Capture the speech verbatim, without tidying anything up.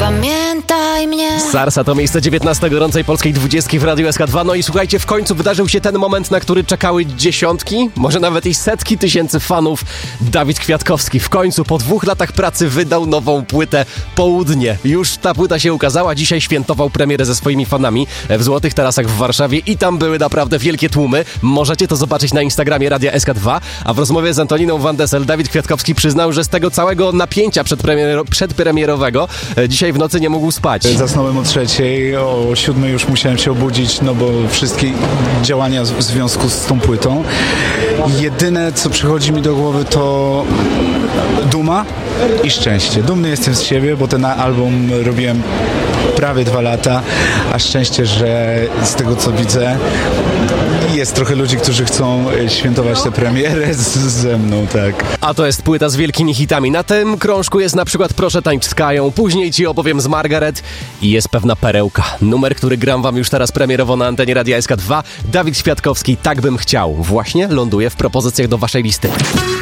Zapamiętaj mnie. Sarsa to miejsce dziewiętnaste gorącej polskiej dwudziestki w Radiu S K dwa. No i słuchajcie, w końcu wydarzył się ten moment, na który czekały dziesiątki, może nawet i setki tysięcy fanów. Dawid Kwiatkowski w końcu po dwóch latach pracy wydał nową płytę Południe. Już ta płyta się ukazała, dzisiaj świętował premierę ze swoimi fanami w Złotych Tarasach w Warszawie i tam były naprawdę wielkie tłumy. Możecie to zobaczyć na Instagramie Radia S K dwa, a w rozmowie z Antoniną Van Dessel Dawid Kwiatkowski przyznał, że z tego całego napięcia przedpremiero- przedpremierowego dzisiaj w nocy nie mógł spać. Zasnąłem o trzeciej, o siódmej już musiałem się obudzić, no bo wszystkie działania w związku z tą płytą. Jedyne, co przychodzi mi do głowy, to duma i szczęście. Dumny jestem z siebie, bo ten album robiłem prawie dwa lata, a szczęście, że z tego, co widzę, jest trochę ludzi, którzy chcą świętować tę premierę z, ze mną, tak. A to jest płyta z wielkimi hitami. Na tym krążku jest na przykład Proszę tańcz z Kają, później Ci opowiem z Margaret i jest pewna perełka. Numer, który gram wam już teraz premierowo na antenie Radia S K dwa. Dawid Kwiatkowski, Tak bym chciał. Właśnie ląduje w propozycjach do waszej listy.